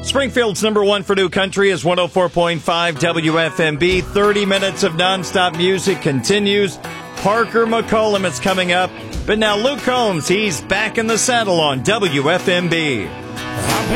Springfield's number one for new country is 104.5 WFMB. 30 minutes of nonstop music continues. Parker McCollum is coming up. But now Luke Combs, he's back in the saddle on WFMB.